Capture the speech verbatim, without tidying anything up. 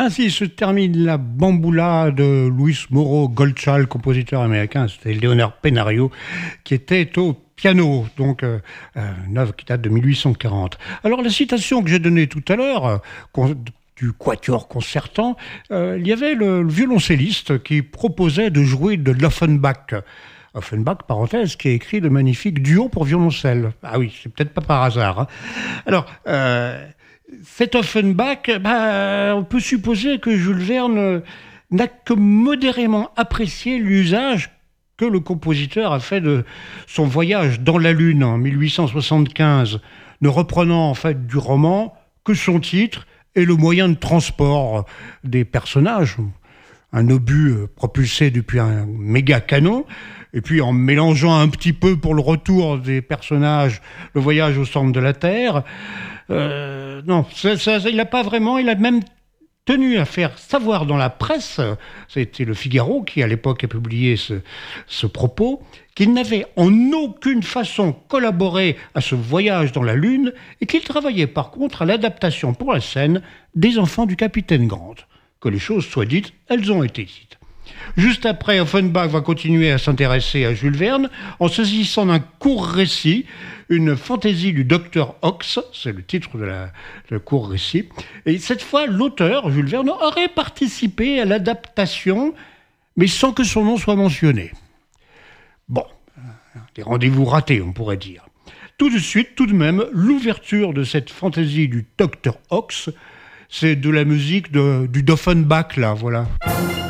Ainsi se termine la bamboula de Luis Moro Goldschall, compositeur américain. C'était Leonard Penario qui était au piano, donc euh, une œuvre qui date de mille huit cent quarante. Alors la citation que j'ai donnée tout à l'heure, euh, du quatuor concertant, euh, il y avait le, le violoncelliste qui proposait de jouer de l'Offenbach. Offenbach, parenthèse, qui a écrit le magnifique duo pour violoncelle. Ah oui, c'est peut-être pas par hasard. Hein. Alors, euh, cet Offenbach, bah, on peut supposer que Jules Verne n'a que modérément apprécié l'usage que le compositeur a fait de son voyage dans la Lune en mille huit cent soixante-quinze, ne reprenant en fait du roman que son titre et le moyen de transport des personnages, un obus propulsé depuis un méga canon, et puis en mélangeant un petit peu pour le retour des personnages, le voyage au centre de la Terre. Euh, non, ça, ça, il n'a pas vraiment, il a même tenu à faire savoir dans la presse, c'était le Figaro qui à l'époque a publié ce, ce propos, qu'il n'avait en aucune façon collaboré à ce voyage dans la Lune et qu'il travaillait par contre à l'adaptation pour la scène des Enfants du Capitaine Grant. Que les choses soient dites, elles ont été dites. Juste après, Offenbach va continuer à s'intéresser à Jules Verne en saisissant d'un court récit, une fantaisie du docteur Ox, c'est le titre de la, le court récit. Et cette fois, l'auteur, Jules Verne, aurait participé à l'adaptation, mais sans que son nom soit mentionné. Bon, des rendez-vous ratés, on pourrait dire. Tout de suite, tout de même, l'ouverture de cette fantaisie du docteur Ox, c'est de la musique de, du d'Offenbach, là, voilà.